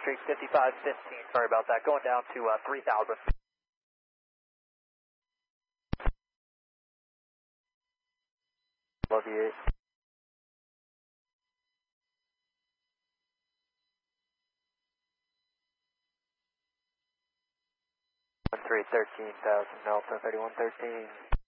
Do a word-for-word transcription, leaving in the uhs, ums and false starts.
Street fifty-five fifteen, sorry about that, going down to uh, three thousand. Love you. one three thirteen thousand, Delta thirty-one thirteen.